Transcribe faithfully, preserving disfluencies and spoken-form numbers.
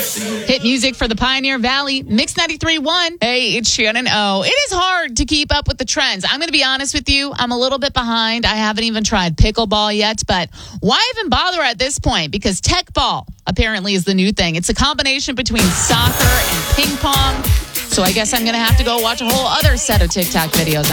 Hit music for the Pioneer Valley, Mix ninety-three point one. Hey, it's Shannon O. It is hard to keep up with the trends. I'm going to be honest with you. I'm a little bit behind. I haven't even tried pickleball yet, but why even bother at this point? Because tech ball apparently is the new thing. It's a combination between soccer and ping pong. So I guess I'm going to have to go watch a whole other set of TikTok videos